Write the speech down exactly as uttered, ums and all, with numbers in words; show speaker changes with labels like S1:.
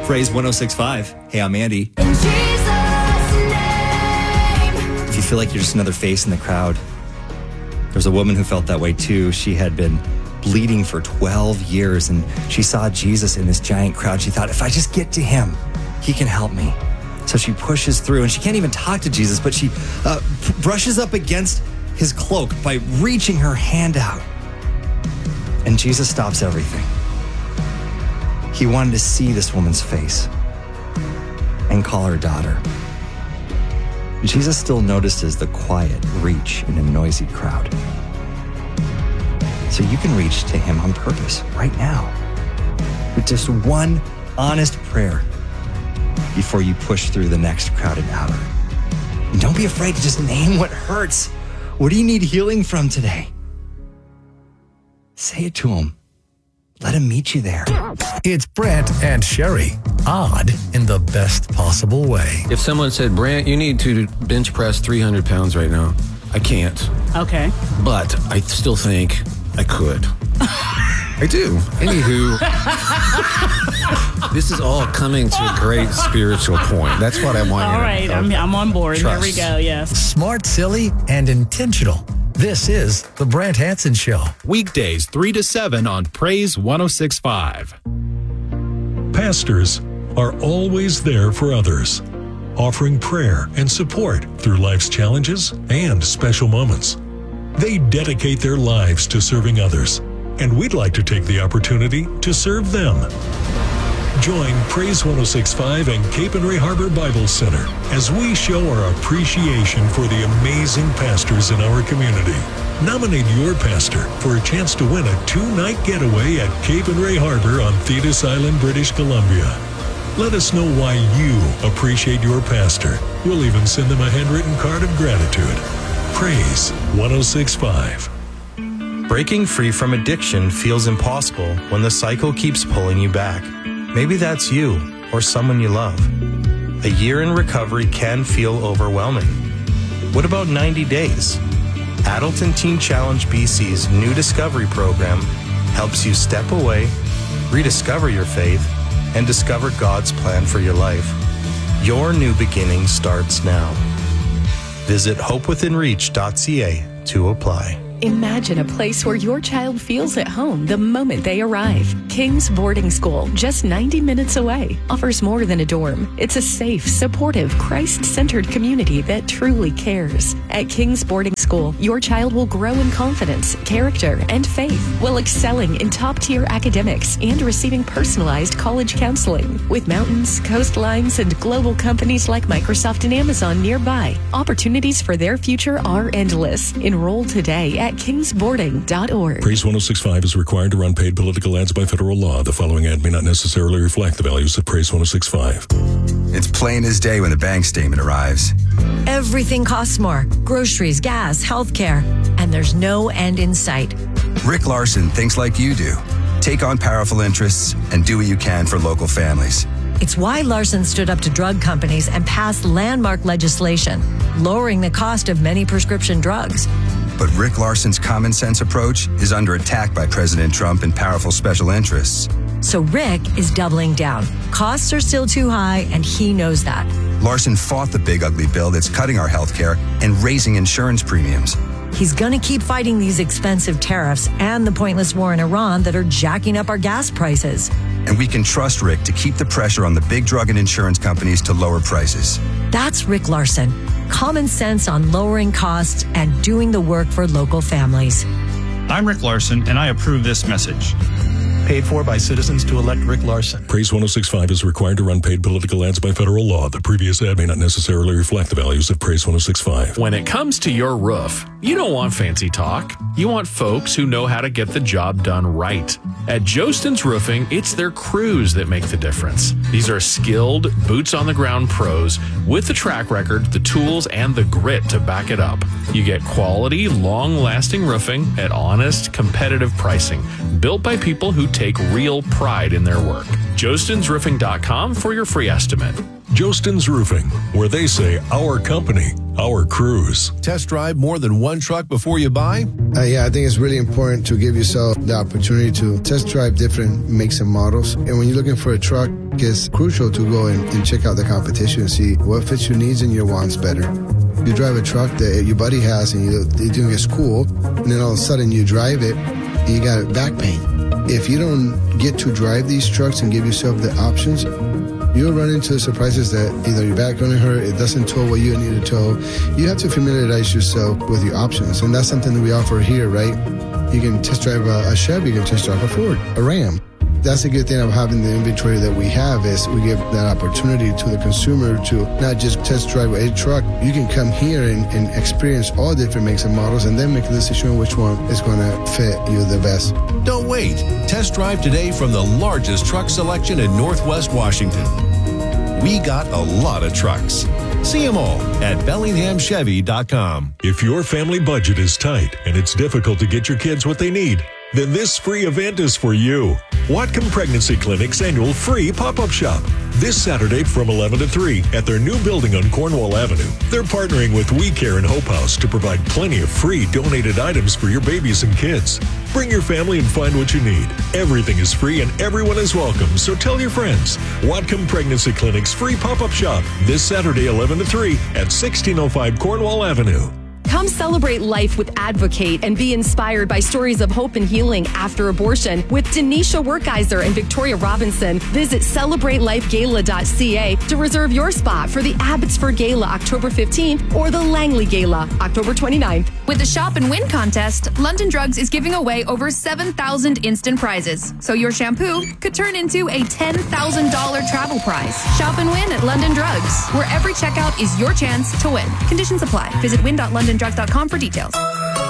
S1: Praise one oh six point five. Hey, I'm Andy.
S2: In Jesus' name.
S1: If you feel like you're just another face in the crowd, there's a woman who felt that way too. She had been bleeding for twelve years, and she saw Jesus in this giant crowd. She thought, if I just get to him, he can help me. So she pushes through, and she can't even talk to Jesus, but she uh, brushes up against his cloak by reaching her hand out. And Jesus stops everything. He wanted to see this woman's face and call her daughter. Jesus still notices the quiet reach in a noisy crowd. So you can reach to him on purpose right now with just one honest prayer before you push through the next crowded hour. And don't be afraid to just name what hurts. What do you need healing from today? Say it to him. Let him meet you there.
S3: It's Brant and Sherry. Odd in the best possible way.
S4: If someone said, Brant, you need to bench press three hundred pounds right now, I can't.
S5: Okay.
S4: But I still think I could. I do. Anywho, this is all coming to a great spiritual point. That's what I want you
S5: All
S4: to
S5: right,
S4: know.
S5: I'm, I'm on board.
S4: Trust.
S5: Here we go, yes.
S3: Smart, silly, and intentional. This is The Brant Hansen Show.
S6: Weekdays three to seven on Praise one oh six point five.
S7: Pastors are always there for others, offering prayer and support through life's challenges and special moments. They dedicate their lives to serving others, and we'd like to take the opportunity to serve them. Join Praise one oh six point five and Cape and Ray Harbor Bible Center as we show our appreciation for the amazing pastors in our community. Nominate your pastor for a chance to win a two-night getaway at Cape and Ray Harbor on Thetis Island, British Columbia. Let us know why you appreciate your pastor. We'll even send them a handwritten card of gratitude. Praise one oh six point five.
S8: Breaking free from addiction feels impossible when the cycle keeps pulling you back. Maybe that's you or someone you love. A year in recovery can feel overwhelming. What about ninety days? Adult and Teen Challenge B C's new discovery program helps you step away, rediscover your faith, and discover God's plan for your life. Your new beginning starts now. Visit hope within reach dot c a to apply.
S9: Imagine a place where your child feels at home the moment they arrive. King's Boarding School, just ninety minutes away, offers more than a dorm. It's a safe, supportive, Christ-centered community that truly cares. At King's Boarding School, your child will grow in confidence, character, and faith while excelling in top-tier academics and receiving personalized college counseling. With mountains, coastlines, and global companies like Microsoft and Amazon nearby, opportunities for their future are endless. Enroll today at kings boarding dot org.
S7: Praise one oh six point five is required to run paid political ads by federal law. The following ad may not necessarily reflect the values of Praise one oh six point five.
S10: It's plain as day when the bank statement arrives.
S11: Everything costs more. Groceries, gas, healthcare, and there's no end in sight.
S10: Rick Larson thinks like you do. Take on powerful interests and do what you can for local families.
S11: It's why Larson stood up to drug companies and passed landmark legislation, lowering the cost of many prescription drugs.
S10: But Rick Larson's common sense approach is under attack by President Trump and powerful special interests.
S11: So Rick is doubling down. Costs are still too high, and he knows that.
S10: Larson fought the big ugly bill that's cutting our health care and raising insurance premiums.
S11: He's going to keep fighting these expensive tariffs and the pointless war in Iran that are jacking up our gas prices.
S10: And we can trust Rick to keep the pressure on the big drug and insurance companies to lower prices.
S11: That's Rick Larson. Common sense on lowering costs and doing the work for local families.
S12: I'm Rick Larson, and I approve this message.
S13: Paid for by citizens to elect Rick Larson.
S7: Praise one oh six point five is required to run paid political ads by federal law. The previous ad may not necessarily reflect the values of Praise one oh six point five.
S6: When it comes to your roof, you don't want fancy talk. You want folks who know how to get the job done right. At Jostens Roofing, it's their crews that make the difference. These are skilled, boots-on-the-ground pros with the track record, the tools, and the grit to back it up. You get quality, long-lasting roofing at honest, competitive pricing, built by people who take real pride in their work. Jostens Roofing dot com for your free estimate.
S7: Jostens Roofing, where they say our company, our Cruise.
S3: Test drive more than one truck before you buy?
S2: Uh, yeah, I think it's really important to give yourself the opportunity to test drive different makes and models. And when you're looking for a truck, it's crucial to go and, and check out the competition and see what fits your needs and your wants better. You drive a truck that your buddy has and you, you think it's cool, and then all of a sudden you drive it and you got back pain. If you don't get to drive these trucks and give yourself the options, you'll run into surprises that either your back going to hurt, it doesn't tow what you need to tow. You have to familiarize yourself with your options, and that's something that we offer here, right? You can test drive a, a Chevy, you can test drive a Ford, a Ram. That's a good thing of having the inventory that we have is we give that opportunity to the consumer to not just test drive a truck. You can come here and, and experience all different makes and models and then make a decision which one is going to fit you the best.
S3: Don't wait. Test drive today from the largest truck selection in Northwest Washington. We got a lot of trucks. See them all at bellingham chevy dot com.
S7: If your family budget is tight and it's difficult to get your kids what they need, then this free event is for you. Whatcom Pregnancy Clinic's annual free pop-up shop. This Saturday from eleven to three at their new building on Cornwall Avenue. They're partnering with We Care and Hope House to provide plenty of free donated items for your babies and kids. Bring your family and find what you need. Everything is free and everyone is welcome, so tell your friends. Whatcom Pregnancy Clinic's free pop-up shop this Saturday eleven to three at sixteen oh five Cornwall Avenue.
S9: Come celebrate life with Advocate and be inspired by stories of hope and healing after abortion with Denisha Werkeiser and Victoria Robinson. Visit celebrate life gala dot c a to reserve your spot for the Abbotsford Gala October fifteenth or the Langley Gala October twenty-ninth.
S5: With the Shop and Win contest, London Drugs is giving away over seven thousand instant prizes. So your shampoo could turn into a ten thousand dollars travel prize. Shop and win at London Drugs, where every checkout is your chance to win. Conditions apply. Visit win dot london drugs dot com for details.